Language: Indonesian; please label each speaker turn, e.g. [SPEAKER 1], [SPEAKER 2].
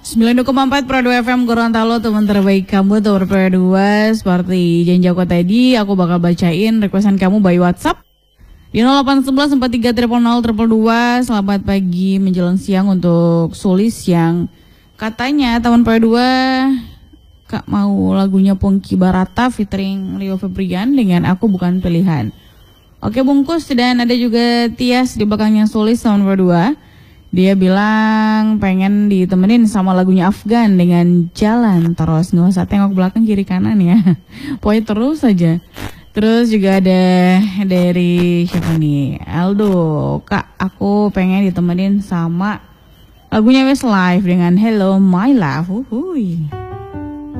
[SPEAKER 1] 92,4 Pro 2 FM Gorontalo, teman terbaik kamu, teman Pro 2. Seperti janji aku tadi, aku bakal bacain requestan kamu by WhatsApp di 0811 43 000 Selamat pagi menjelang siang untuk Sulis yang katanya teman Pro 2 Kak mau lagunya Pongki Barata featuring Rio Febrian dengan Aku Bukan Pilihan. Oke bungkus, dan ada juga Tias di belakangnya Sulis teman Pro 2. Dia bilang pengen ditemenin sama lagunya Afgan dengan Jalan Terus. Nggak usah tengok belakang kiri kanan ya. Pokoknya terus aja. Terus juga ada dari siapa nih? Aldo. Kak, aku pengen ditemenin sama lagunya Westlife dengan Hello My Love. Uhuy.